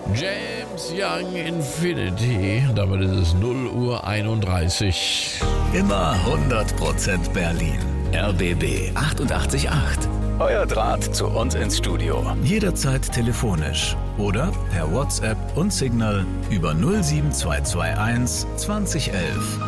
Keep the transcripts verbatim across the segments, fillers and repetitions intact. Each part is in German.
James Young Infinity. Damit ist es null Uhr einunddreißig. Immer hundert Prozent Berlin. R B B achtundachtzig Komma acht. Euer Draht zu uns ins Studio. Jederzeit telefonisch oder per WhatsApp und Signal über null sieben zwei zwei eins zwanzig elf.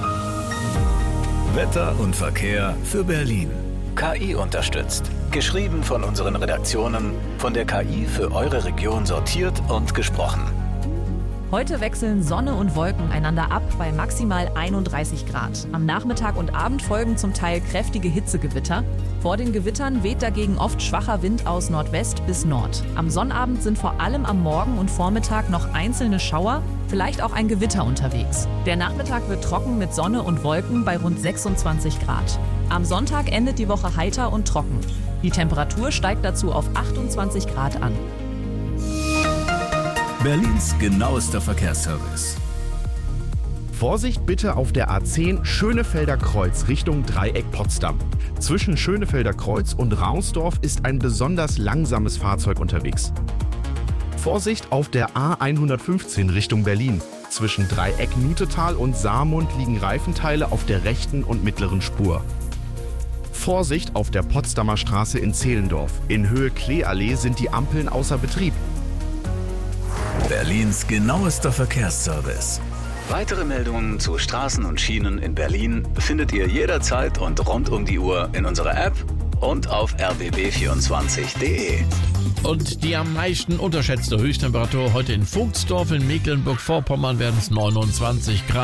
Wetter und Verkehr für Berlin. K I unterstützt. Geschrieben von unseren Redaktionen, von der K I für eure Region sortiert und gesprochen. Heute wechseln Sonne und Wolken einander ab bei maximal einunddreißig Grad. Am Nachmittag und Abend folgen zum Teil kräftige Hitzegewitter. Vor den Gewittern weht dagegen oft schwacher Wind aus Nordwest bis Nord. Am Sonnabend sind vor allem am Morgen und Vormittag noch einzelne Schauer, vielleicht auch ein Gewitter unterwegs. Der Nachmittag wird trocken mit Sonne und Wolken bei rund sechsundzwanzig Grad. Am Sonntag endet die Woche heiter und trocken. Die Temperatur steigt dazu auf achtundzwanzig Grad an. Berlins genauester Verkehrsservice. Vorsicht bitte auf der A zehn Schönefelder Kreuz Richtung Dreieck Potsdam. Zwischen Schönefelder Kreuz und Rausdorf ist ein besonders langsames Fahrzeug unterwegs. Vorsicht auf der A hundertfünfzehn Richtung Berlin. Zwischen Dreieck Nutetal und Saarmund liegen Reifenteile auf der rechten und mittleren Spur. Vorsicht auf der Potsdamer Straße in Zehlendorf. In Höhe Kleeallee sind die Ampeln außer Betrieb. Berlins genauester Verkehrsservice. Weitere Meldungen zu Straßen und Schienen in Berlin findet ihr jederzeit und rund um die Uhr in unserer App und auf r b b vierundzwanzig punkt d e. Und die am meisten unterschätzte Höchsttemperatur heute in Vogtsdorf in Mecklenburg-Vorpommern werden es neunundzwanzig Grad.